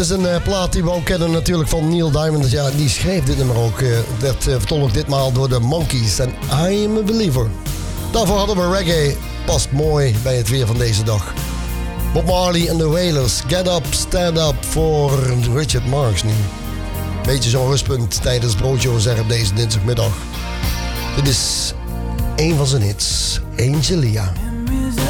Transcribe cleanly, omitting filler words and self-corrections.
is een plaat die we ook kennen natuurlijk van Neil Diamond. Ja, die schreef dit nummer ook. Werd vertolkt ditmaal door de Monkees en I Am a Believer. Daarvoor hadden we reggae. Past mooi bij het weer van deze dag. Bob Marley en de Wailers. Get Up, Stand Up voor Richard Marx nu. Beetje zo'n rustpunt tijdens Broodje zeggen op deze dinsdagmiddag. Dit is een van zijn hits. Angelia.